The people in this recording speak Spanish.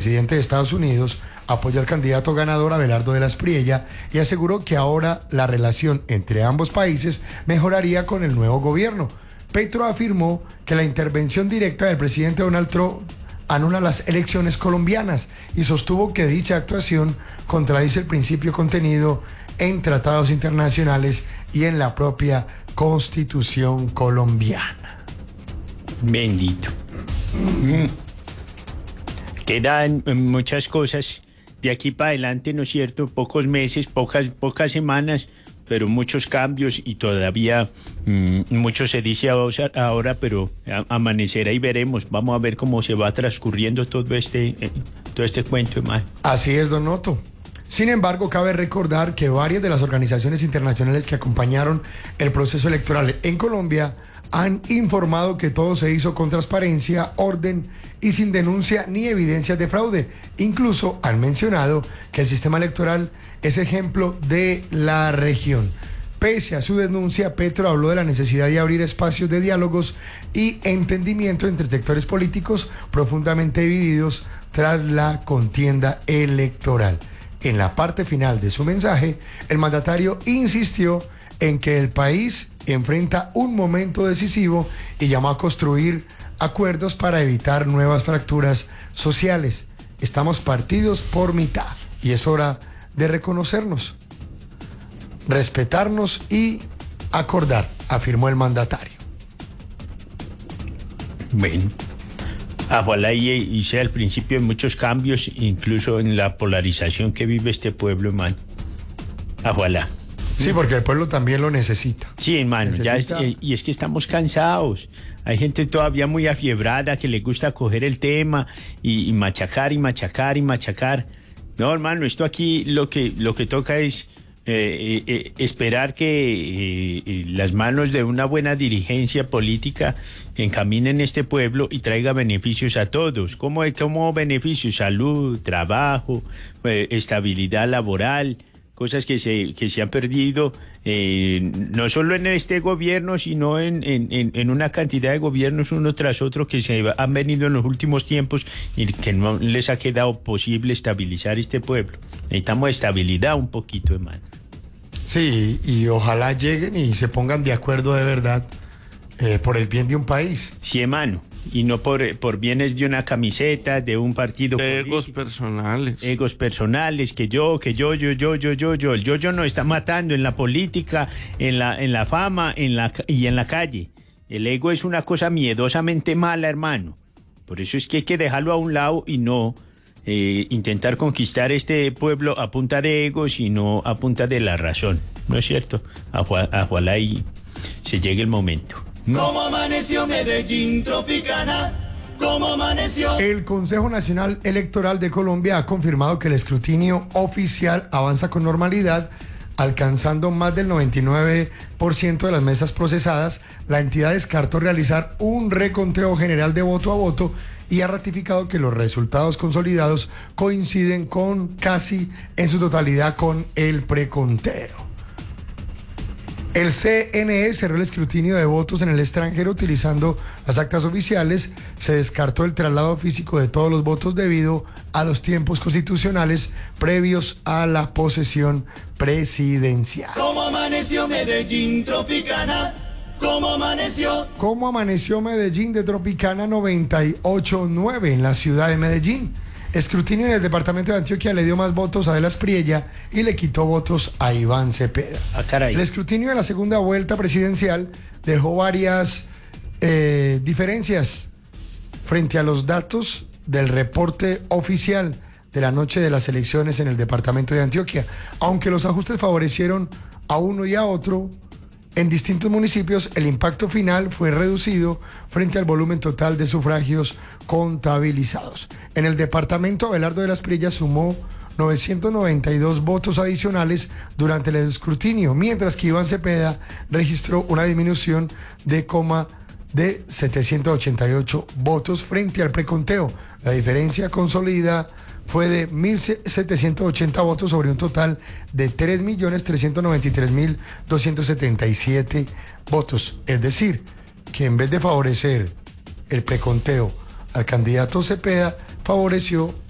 presidente de Estados Unidos, apoyó al candidato ganador Abelardo de la Espriella y aseguró que ahora la relación entre ambos países mejoraría con el nuevo gobierno. Petro afirmó que la intervención directa del presidente Donald Trump anula las elecciones colombianas y sostuvo que dicha actuación contradice el principio contenido en tratados internacionales y en la propia Constitución colombiana. Bendito. Quedan muchas cosas de aquí para adelante, ¿no es cierto? Pocos meses, pocas semanas, pero muchos cambios y todavía mucho se dice ahora, pero amanecerá y veremos. Vamos a ver cómo se va transcurriendo todo este cuento, hermano. Así es, don Otto. Sin embargo, cabe recordar que varias de las organizaciones internacionales que acompañaron el proceso electoral en Colombia han informado que todo se hizo con transparencia, orden y sin denuncia ni evidencias de fraude. Incluso han mencionado que el sistema electoral es ejemplo de la región. Pese a su denuncia, Petro habló de la necesidad de abrir espacios de diálogos y entendimiento entre sectores políticos profundamente divididos tras la contienda electoral. En la parte final de su mensaje, el mandatario insistió en que el país enfrenta un momento decisivo y llamó a construir acuerdos para evitar nuevas fracturas sociales. Estamos partidos por mitad y es hora de reconocernos, respetarnos y acordar, afirmó el mandatario. Bueno, ojalá y sea el principio de muchos cambios, incluso en la polarización que vive este pueblo, hermano. Ojalá. Sí, porque el pueblo también lo necesita. Sí, hermano, y es que estamos cansados. Hay gente todavía muy afiebrada que le gusta coger el tema y machacar y machacar y machacar. No, hermano, esto aquí lo que toca es esperar que las manos de una buena dirigencia política encaminen este pueblo y traiga beneficios a todos. ¿Cómo beneficios? Salud, trabajo, estabilidad laboral, cosas que se han perdido, no solo en este gobierno, sino en una cantidad de gobiernos uno tras otro que se han venido en los últimos tiempos y que no les ha quedado posible estabilizar este pueblo. Necesitamos estabilidad un poquito, hermano. Sí, y ojalá lleguen y se pongan de acuerdo de verdad por el bien de un país. Sí, hermano. Y no por bienes de una camiseta, de un partido político. Egos personales, que yo. El yo nos está matando en la política, en la fama, y en la calle. El ego es una cosa miedosamente mala, hermano. Por eso es que hay que dejarlo a un lado y no intentar conquistar este pueblo a punta de ego, sino a punta de la razón. ¿No es cierto? Ojalá y se llegue el momento. ¿Cómo amaneció Medellín Tropicana? ¿Cómo amaneció? El Consejo Nacional Electoral de Colombia ha confirmado que el escrutinio oficial avanza con normalidad, alcanzando más del 99% de las mesas procesadas. La entidad descartó realizar un reconteo general de voto a voto y ha ratificado que los resultados consolidados coinciden con casi en su totalidad con el preconteo. El CNE cerró el escrutinio de votos en el extranjero utilizando las actas oficiales. Se descartó el traslado físico de todos los votos debido a los tiempos constitucionales previos a la posesión presidencial. ¿Cómo amaneció Medellín Tropicana? ¿Cómo amaneció? ¿Cómo amaneció Medellín de Tropicana 98.9 en la ciudad de Medellín? Escrutinio en el departamento de Antioquia le dio más votos a De la Espriella y le quitó votos a Iván Cepeda. El escrutinio de la segunda vuelta presidencial dejó varias diferencias frente a los datos del reporte oficial de la noche de las elecciones en el departamento de Antioquia. Aunque los ajustes favorecieron a uno y a otro, en distintos municipios el impacto final fue reducido frente al volumen total de sufragios contabilizados. En el departamento, Abelardo de la Espriella sumó 992 votos adicionales durante el escrutinio, mientras que Iván Cepeda registró una disminución de 788 votos frente al preconteo. La diferencia consolida fue de 1.780 votos sobre un total de 3.393.277 votos. Es decir, que en vez de favorecer el preconteo al candidato Cepeda, favoreció